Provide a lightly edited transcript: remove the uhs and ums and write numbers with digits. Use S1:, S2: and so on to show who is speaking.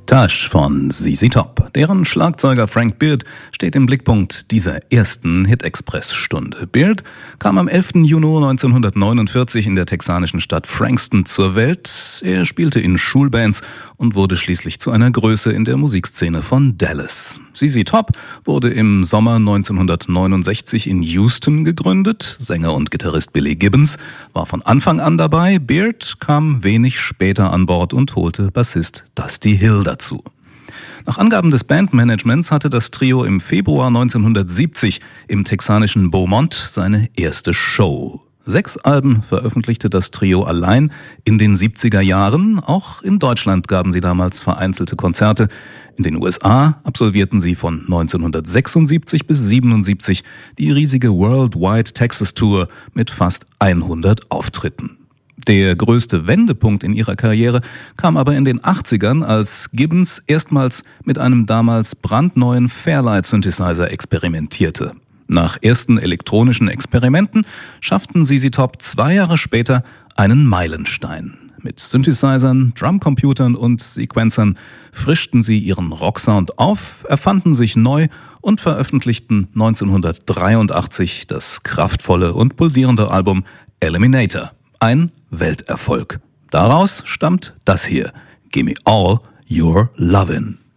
S1: Touch von ZZ Top. Deren Schlagzeuger Frank Beard steht im Blickpunkt dieser ersten Hit-Express-Stunde. Beard kam am 11. Juni 1949 in der texanischen Stadt Frankston zur Welt. Er spielte in Schulbands und wurde schließlich zu einer Größe in der Musikszene von Dallas. ZZ Top wurde im Sommer 1969 in Houston gegründet. Sänger und Gitarrist Billy Gibbons war von Anfang an dabei. Beard kam wenig später an Bord und holte Bassist Dusty Hill dazu. Nach Angaben des Bandmanagements hatte das Trio im Februar 1970 im texanischen Beaumont seine erste Show. 6 Alben veröffentlichte das Trio allein in den 70er Jahren. Auch in Deutschland gaben sie damals vereinzelte Konzerte. In den USA absolvierten sie von 1976 bis 1977 die riesige Worldwide Texas Tour mit fast 100 Auftritten. Der größte Wendepunkt in ihrer Karriere kam aber in den 80ern, als Gibbons erstmals mit einem damals brandneuen Fairlight-Synthesizer experimentierte. Nach ersten elektronischen Experimenten schafften ZZ Top 2 Jahre später einen Meilenstein. Mit Synthesizern, Drumcomputern und Sequenzern frischten sie ihren Rocksound auf, erfanden sich neu und veröffentlichten 1983 das kraftvolle und pulsierende Album Eliminator. Ein Welterfolg. Daraus stammt das hier: Gimme All Your Lovin'.